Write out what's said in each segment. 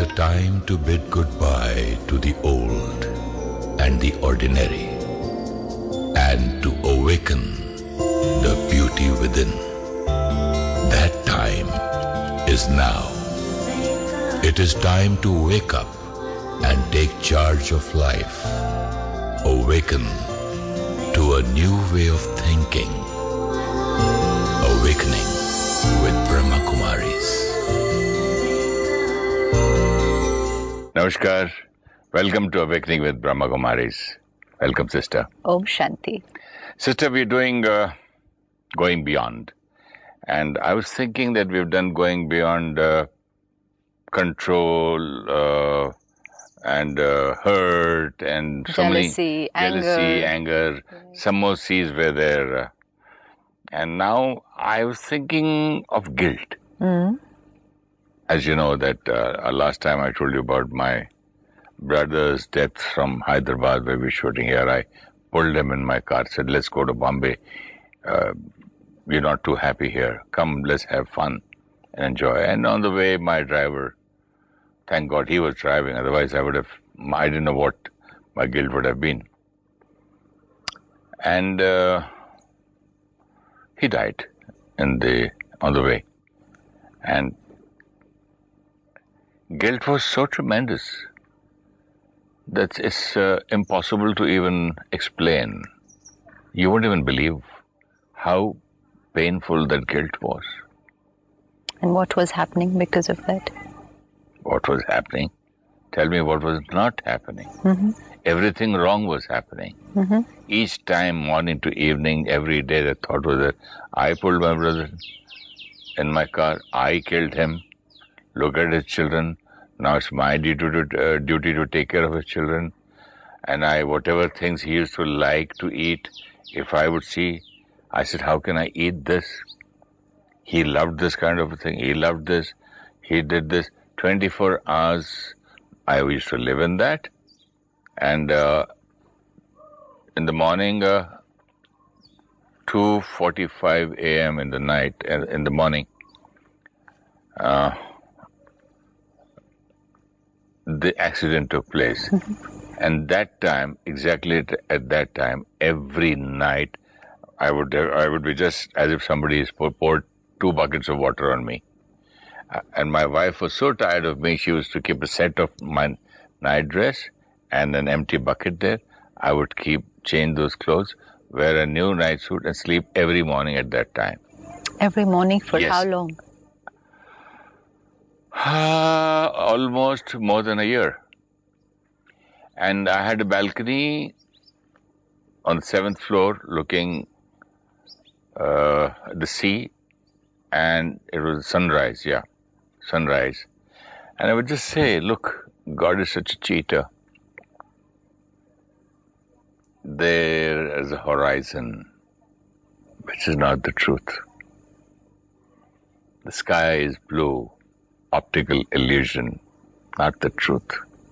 a time to bid goodbye to the old and the ordinary, and to awaken the beauty within. That time is now. It is time to wake up and take charge of life. Awaken to a new way of thinking. Awakening with Brahma Kumaris. Namaskar. Welcome to Awakening with Brahma Kumaris. Welcome, sister. Om Shanti. Sister, we're doing Going Beyond. And I was thinking that we've done Going Beyond control and hurt and so Jealousy, many anger. Yes. Some more C's were there. And now I was thinking of guilt. Mm. As you know that last time I told you about my brother's death from Hyderabad where we're shooting here. I pulled him in my car, said, let's go to Bombay. We're not too happy here. Come, let's have fun and enjoy. And on the way, my driver, thank God he was driving. Otherwise, I didn't know what my guilt would have been. And he died on the way. And guilt was so tremendous that it's impossible to even explain. You won't even believe how painful that guilt was. And what was happening because of that? What was happening? Tell me what was not happening. Mm-hmm. Everything wrong was happening. Mm-hmm. Each time, morning to evening, every day, the thought was that I pulled my brother in my car, I killed him, look at his children, now it's my duty to take care of his children, and whatever things he used to like to eat, if I would see, I said, how can I eat this? He loved this kind of a thing, he loved this, he did this, 24 hours, I used to live in that, and in the morning, 2:45 a.m. in the morning, the accident took place. And that time, exactly at that time, every night, I would be just as if somebody has poured 2 buckets of water on me. And my wife was so tired of me, she used to keep a set of my night dress and an empty bucket there. I would change those clothes, wear a new night suit and sleep every morning at that time. Every morning for Yes. how long? Almost more than a year. And I had a balcony on the 7th floor looking at the sea, and it was sunrise. And I would just say, look, God is such a cheater. There is a horizon, which is not the truth. The sky is blue, optical illusion, not the truth.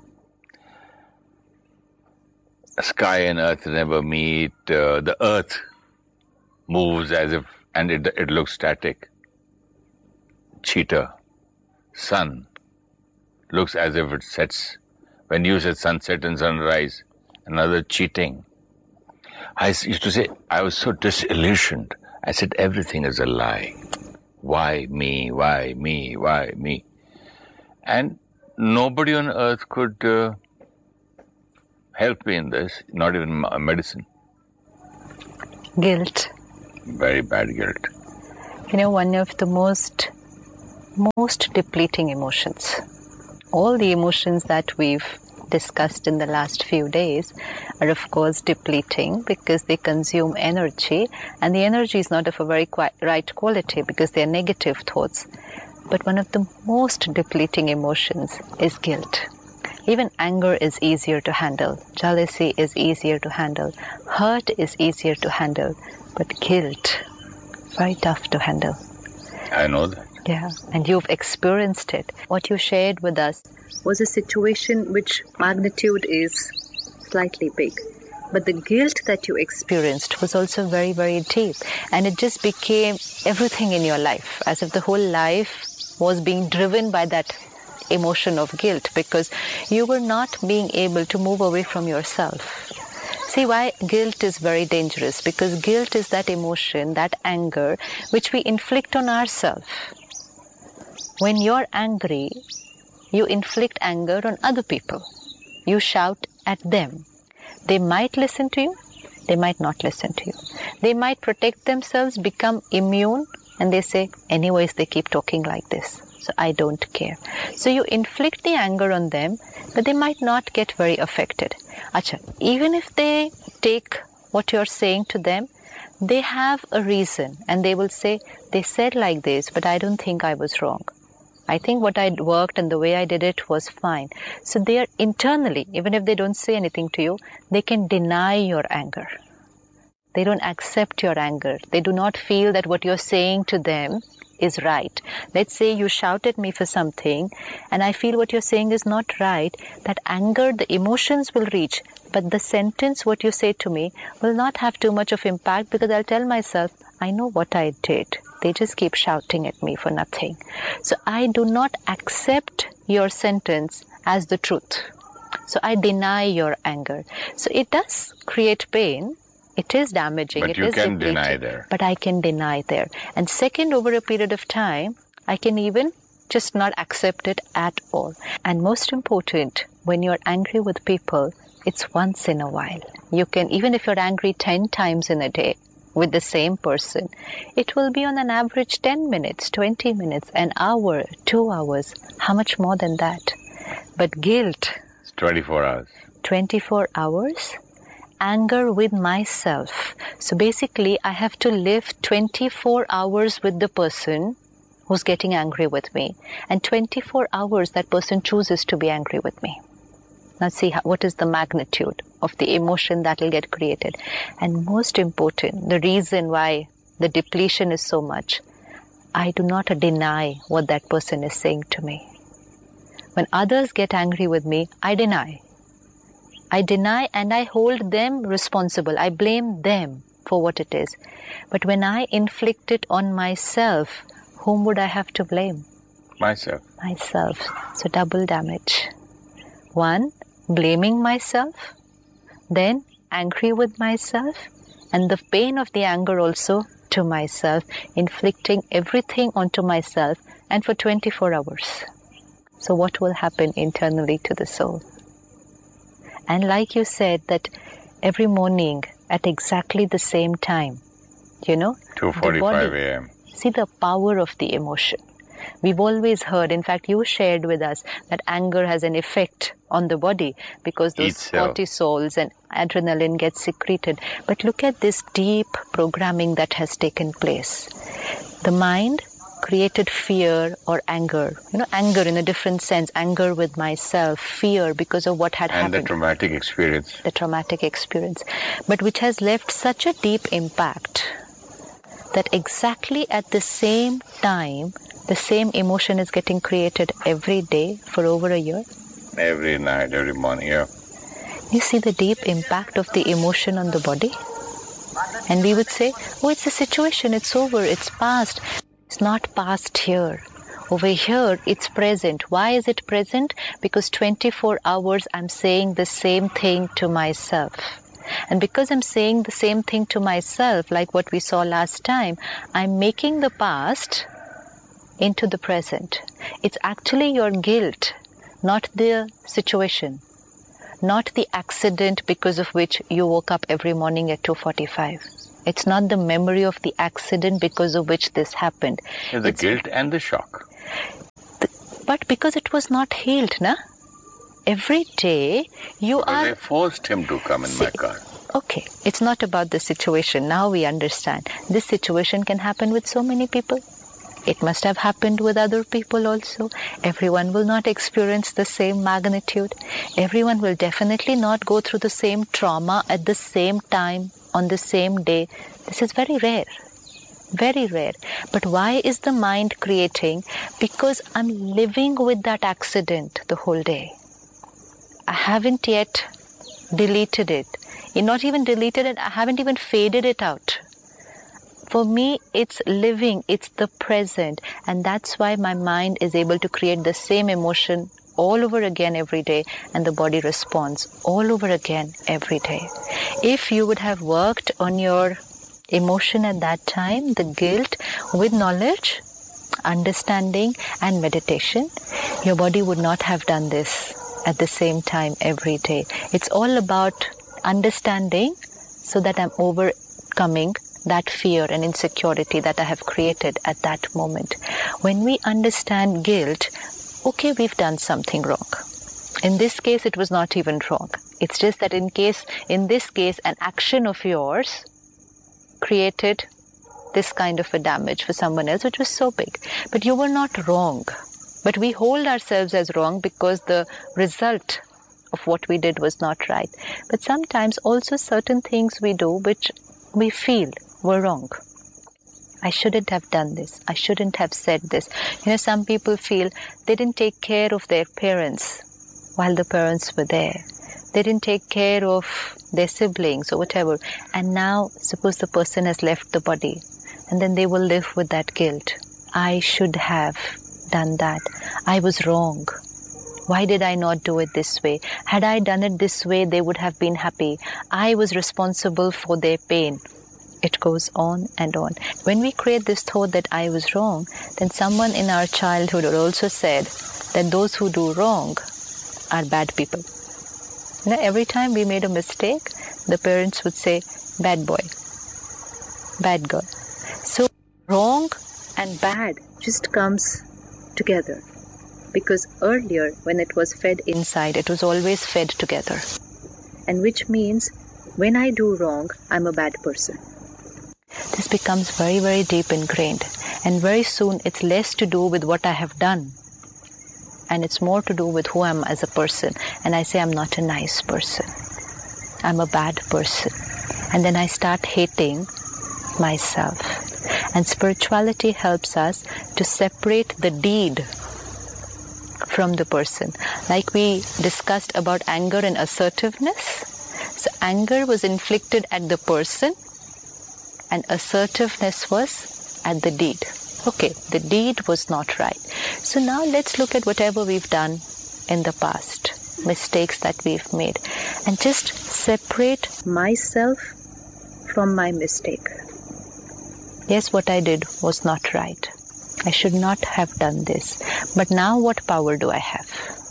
Sky and earth never meet. The earth moves as if, and it looks static. Cheater. Sun looks as if it sets. When you said sunset and sunrise, another cheating. I used to say, I was so disillusioned. I said, everything is a lie. Why me? Why me? Why me? And nobody on earth could help me in this, not even medicine. Guilt. Very bad guilt. You know, one of the most depleting emotions. All the emotions that we've discussed in the last few days are of course depleting because they consume energy, and the energy is not of a very right quality because they are negative thoughts. But one of the most depleting emotions is guilt. Even anger is easier to handle, jealousy is easier to handle, hurt is easier to handle, but guilt, very tough to handle. I know that. Yeah, and you've experienced it. What you shared with us was a situation which magnitude is slightly big. But the guilt that you experienced was also very, very deep. And it just became everything in your life, as if the whole life was being driven by that emotion of guilt, because you were not being able to move away from yourself. See why guilt is very dangerous, because guilt is that emotion, that anger, which we inflict on ourselves. When you're angry, you inflict anger on other people. You shout at them. They might listen to you, they might not listen to you. They might protect themselves, become immune, and they say, anyways, they keep talking like this, so I don't care. So you inflict the anger on them, but they might not get very affected. Acha, even if they take what you're saying to them, they have a reason, and they will say, they said like this, but I don't think I was wrong. I think what I worked and the way I did it was fine. So they are internally, even if they don't say anything to you, they can deny your anger. They don't accept your anger. They do not feel that what you're saying to them is right. Let's say you shout at me for something and I feel what you're saying is not right. That anger, the emotions will reach, but the sentence, what you say to me, will not have too much of impact, because I'll tell myself, I know what I did. They just keep shouting at me for nothing. So I do not accept your sentence as the truth. So I deny your anger. So it does create pain. It is damaging. But you can deny there. But I can deny there. And second, over a period of time, I can even just not accept it at all. And most important, when you're angry with people, it's once in a while. You can, even if you're angry 10 times in a day with the same person, it will be on an average 10 minutes, 20 minutes, an hour, 2 hours. How much more than that? But guilt, it's 24 hours. 24 hours. Anger with myself. So basically, I have to live 24 hours with the person who's getting angry with me. And 24 hours that person chooses to be angry with me. Now see what is the magnitude of the emotion that will get created. And most important, the reason why the depletion is so much, I do not deny what that person is saying to me. When others get angry with me, I deny. I deny and I hold them responsible. I blame them for what it is. But when I inflict it on myself, whom would I have to blame? Myself. Myself. So double damage. One, blaming myself. Then angry with myself. And the pain of the anger also to myself. Inflicting everything onto myself. And for 24 hours. So what will happen internally to the soul? And like you said, that every morning at exactly the same time, 2:45 a.m. See the power of the emotion. We've always heard, in fact, you shared with us that anger has an effect on the body because those cortisols and adrenaline get secreted. But look at this deep programming that has taken place. The mind created fear or anger. Anger in a different sense. Anger with myself, fear because of what had happened. And the traumatic experience. The traumatic experience. But which has left such a deep impact that exactly at the same time, the same emotion is getting created every day for over a year. Every night, every morning, yeah. You see the deep impact of the emotion on the body? And we would say, oh, it's a situation, it's over, it's past. It's not past here. Over here, it's present. Why is it present? Because 24 hours I'm saying the same thing to myself. And because I'm saying the same thing to myself, like what we saw last time, I'm making the past into the present. It's actually your guilt, not the situation, not the accident because of which you woke up every morning at 2:45. It's not the memory of the accident because of which this happened. It's the guilt and the shock. But because it was not healed, na? Every day They forced him to come in my car. Okay, it's not about the situation. Now we understand. This situation can happen with so many people. It must have happened with other people also. Everyone will not experience the same magnitude. Everyone will definitely not go through the same trauma at the same time, on the same day. This is very rare. Very rare. But why is the mind creating? Because I'm living with that accident the whole day. I haven't yet deleted it. Not even deleted it, I haven't even faded it out. For me, it's living, it's the present. And that's why my mind is able to create the same emotion all over again every day, and the body responds all over again every day. If you would have worked on your emotion at that time, the guilt, with knowledge, understanding and meditation, your body would not have done this at the same time every day. It's all about understanding so that I'm overcoming that fear and insecurity that I have created at that moment. When we understand guilt, okay, we've done something wrong. In this case, it was not even wrong. It's just that in this case, an action of yours created this kind of a damage for someone else, which was so big. But you were not wrong. But we hold ourselves as wrong because the result of what we did was not right. But sometimes also certain things we do which we feel were wrong. I shouldn't have done this. I shouldn't have said this. Some people feel they didn't take care of their parents while the parents were there. They didn't take care of their siblings or whatever. And now, suppose the person has left the body, and then they will live with that guilt. I should have done that. I was wrong. Why did I not do it this way? Had I done it this way, they would have been happy. I was responsible for their pain. It goes on and on. When we create this thought that I was wrong, then someone in our childhood also said that those who do wrong are bad people. Every time we made a mistake, the parents would say, bad boy, bad girl. So wrong and bad just comes together. Because earlier, when it was fed inside, it was always fed together. And which means, when I do wrong, I'm a bad person. This becomes very, very deep ingrained. And very soon, it's less to do with what I have done. And it's more to do with who I am as a person. And I say, I'm not a nice person. I'm a bad person. And then I start hating myself. And spirituality helps us to separate the deed from the person. Like we discussed about anger and assertiveness. So anger was inflicted at the person and assertiveness was at the deed. Okay, the deed was not right. So now let's look at whatever we've done in the past, mistakes that we've made, and just separate myself from my mistake. Yes, what I did was not right. I should not have done this. But now what power do I have?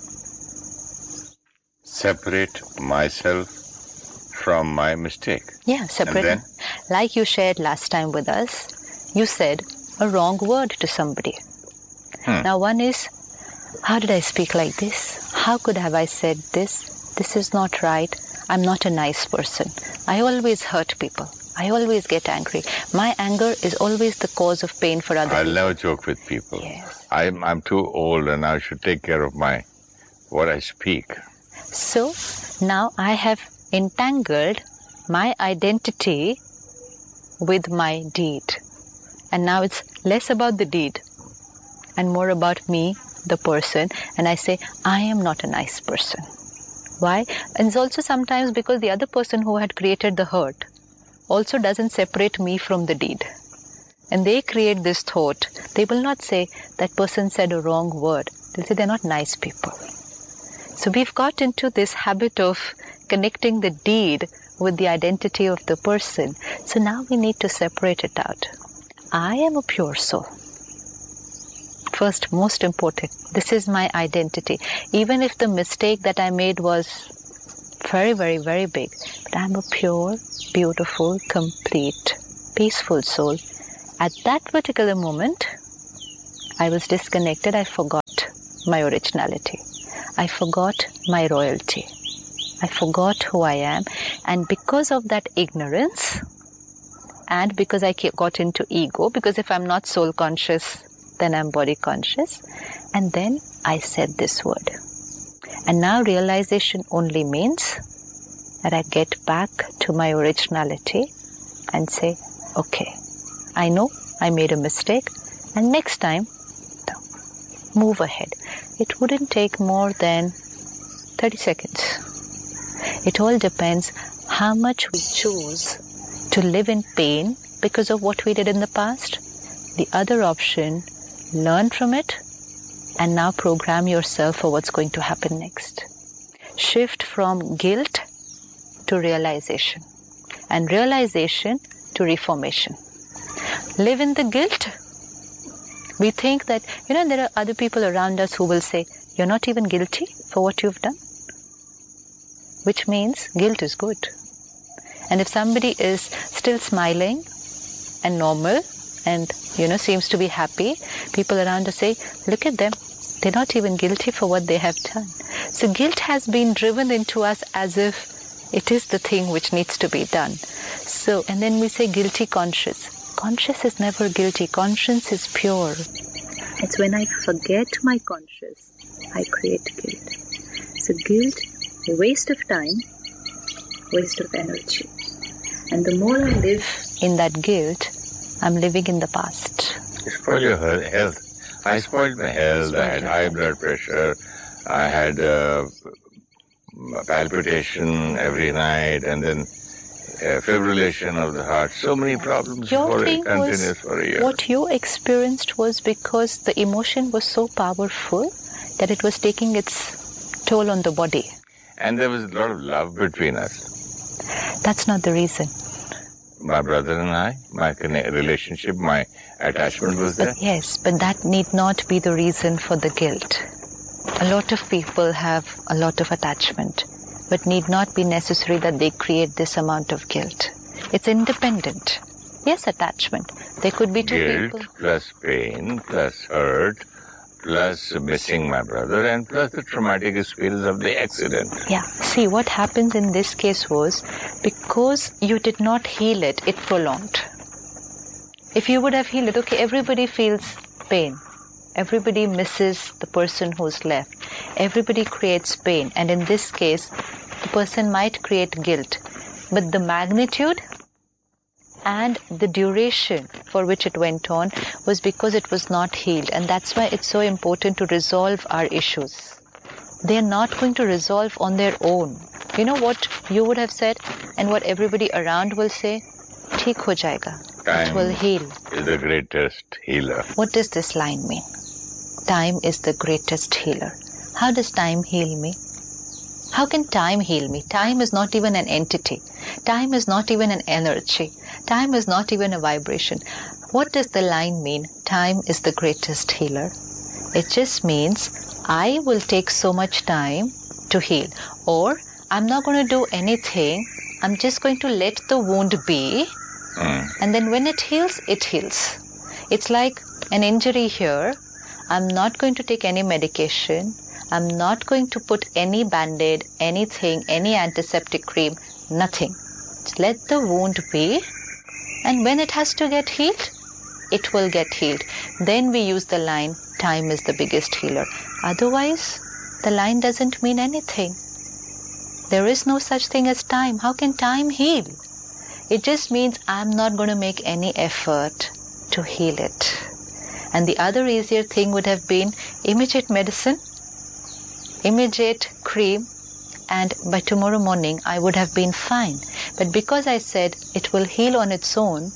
Separate myself from my mistake. Yeah, separate. And then? Like you shared last time with us, you said a wrong word to somebody. Now one is, how did I speak like this? How could have I said this? This is not right. I'm not a nice person. I always hurt people. I always get angry. My anger is always the cause of pain for others. I'll never joke with people. Yes. I'm too old and I should take care of what I speak. So now I have entangled my identity with my deed. And now it's less about the deed and more about me, the person. And I say, I am not a nice person. Why? And it's also sometimes because the other person who had created the hurt also doesn't separate me from the deed. And they create this thought. They will not say that person said a wrong word. They'll say they're not nice people. So we've got into this habit of connecting the deed with the identity of the person. So now we need to separate it out. I am a pure soul. First, most important, this is my identity. Even if the mistake that I made was very, very, very big, but I'm a pure, beautiful, complete, peaceful soul. At that particular moment, I was disconnected. I forgot my originality. I forgot my royalty. I forgot who I am. And because of that ignorance, and because I got into ego, because if I'm not soul conscious, then I'm body conscious. And then I said this word. And now realization only means that I get back to my originality and say, okay, I know I made a mistake, and next time, move ahead. It wouldn't take more than 30 seconds. It all depends how much we choose to live in pain because of what we did in the past. The other option, learn from it and now program yourself for what's going to happen next. Shift from guilt to realization, and realization to reformation. Live in the guilt. We think that, there are other people around us who will say, you're not even guilty for what you've done. Which means guilt is good. And if somebody is still smiling and normal and, seems to be happy, people around us say, look at them. They're not even guilty for what they have done. So guilt has been driven into us as if it is the thing which needs to be done. So, and then we say guilty conscious. Conscious is never guilty. Conscience is pure. It's when I forget my conscious, I create guilt. So guilt, waste of time, waste of energy. And the more I live in that guilt, I'm living in the past. You spoil your health. I spoiled my health. I had high blood pressure. I had palpitation every night, and then fibrillation of the heart. So many problems continuous for a year. What you experienced was because the emotion was so powerful that it was taking its toll on the body. And there was a lot of love between us. That's not the reason. My brother and I, my relationship, my attachment was there. Yes, but that need not be the reason for the guilt. A lot of people have a lot of attachment, but need not be necessary that they create this amount of guilt. It's independent. Yes, attachment. There could be two people. Guilt plus pain plus hurt plus missing my brother and plus the traumatic experience of the accident. Yeah. See, what happens in this case was because you did not heal it, it prolonged. If you would have healed it, okay, everybody feels pain. Everybody misses the person who's left. Everybody creates pain. And in this case, the person might create guilt. But the magnitude and the duration for which it went on was because it was not healed. And that's why it's so important to resolve our issues. They're not going to resolve on their own. You know what you would have said and what everybody around will say? Theek ho jayega. It will heal. Is the greatest healer. What does this line mean? Time is the greatest healer. How does time heal me? How can time heal me? Time is not even an entity. Time is not even an energy. Time is not even a vibration. What does the line mean? Time is the greatest healer. It just means I will take so much time to heal. Or I'm not going to do anything. I'm just going to let the wound be. And then when it heals, it heals. It's like an injury here. I'm not going to take any medication. I'm not going to put any band-aid, anything, any antiseptic cream, nothing. Just let the wound be. And when it has to get healed, it will get healed. Then we use the line, time is the biggest healer. Otherwise, the line doesn't mean anything. There is no such thing as time. How can time heal? It just means I'm not going to make any effort to heal it. And the other easier thing would have been immediate medicine, immediate cream, and by tomorrow morning I would have been fine. But because I said it will heal on its own,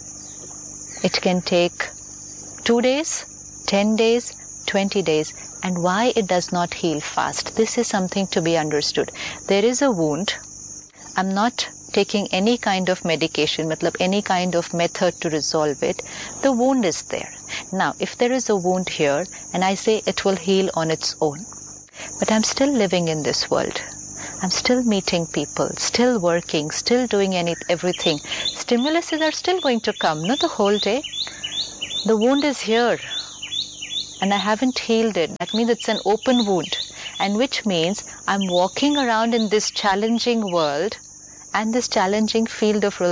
it can take 2 days, 10 days, 20 days. And why it does not heal fast? This is something to be understood. There is a wound. I'm not taking any kind of medication, any kind of method to resolve it. The wound is there. Now, if there is a wound here and I say it will heal on its own, but I'm still living in this world. I'm still meeting people, still working, still doing everything. Stimuluses are still going to come, not the whole day. The wound is here and I haven't healed it. That means it's an open wound, and which means I'm walking around in this challenging world and this challenging field of